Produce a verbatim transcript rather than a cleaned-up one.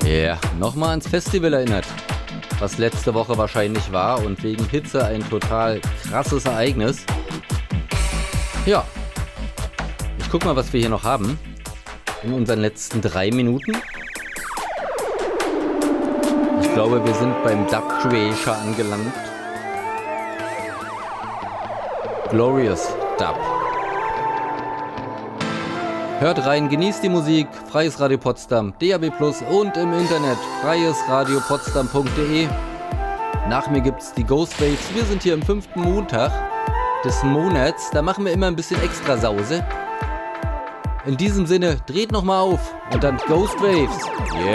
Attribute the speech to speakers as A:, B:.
A: Ja, nochmal ans Festival erinnert, was letzte Woche wahrscheinlich war und wegen Hitze ein total krasses Ereignis. Ja, ich guck mal, was wir hier noch haben in unseren letzten drei Minuten. Ich glaube, wir sind beim Dub Creator angelangt. Glorious Dub. Hört rein, genießt die Musik, Freies Radio Potsdam, D A B plus und im Internet freies radio potsdam punkt de. Nach mir gibt's die Ghost Waves. Wir sind hier am fünften Montag des Monats. Da machen wir immer ein bisschen extra Sause. In diesem Sinne, dreht nochmal auf und dann Ghost Waves. Yeah.